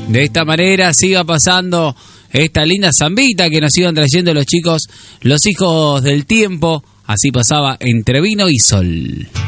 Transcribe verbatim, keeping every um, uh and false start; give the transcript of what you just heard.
De esta manera siga pasando esta linda zambita que nos iban trayendo los chicos, los hijos del tiempo. Así pasaba Entre Vino y Sol.